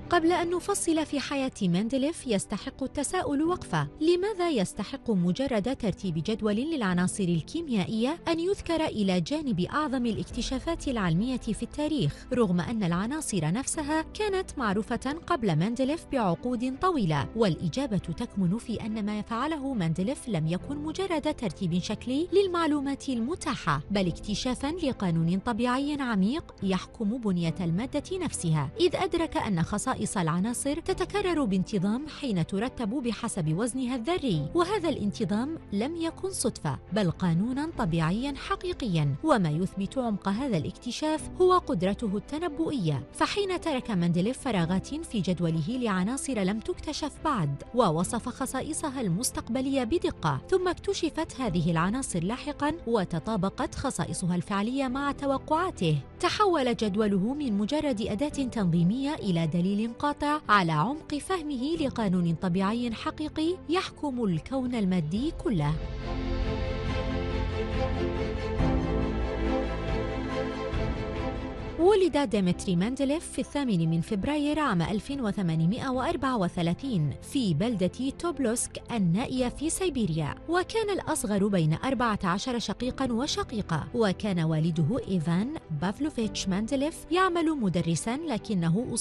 قبل أن نفصل في حياة مندليف يستحق التساؤل وقفة. لماذا يستحق مجرد ترتيب جدول للعناصر الكيميائية أن يذكر إلى جانب أعظم الاكتشافات العلمية في التاريخ، رغم أن العناصر نفسها كانت معروفة قبل مندليف بعقود طويلة؟ والإجابة تكمن في أن ما فعله مندليف لم يكن مجرد ترتيب شكلي للمعلومات المتاحة، بل اكتشافاً لقانون طبيعي عميق يحكم بنية المادة نفسها، إذ أدرك أن خصائص العناصر تتكرر بانتظام حين ترتب بحسب وزنها الذري، وهذا الانتظام لم يكن صدفة بل قانوناً طبيعياً حقيقياً. وما يثبت عمق هذا الاكتشاف هو قدرته التنبؤية، فحين ترك مندليف فراغات في جدوله لعناصر لم تكتشف بعد ووصف خصائصها المستقبلية بدقة، ثم اكتشفت هذه العناصر لاحقاً وتطابقت خصائصها الفعلية مع توقعاته، تحول جدوله من مجرد أداة تنظيمية إلى دليل قاطع على عمق فهمه لقانون طبيعي حقيقي يحكم الكون المادي كله. ولد ديمتري مندليف في 8 فبراير عام 1834 في بلدة توبلوسك النائية في سيبيريا، وكان الأصغر بين 14 شقيقاً وشقيقة. وكان والده إيفان بافلوفيتش مندليف يعمل مدرساً، لكنه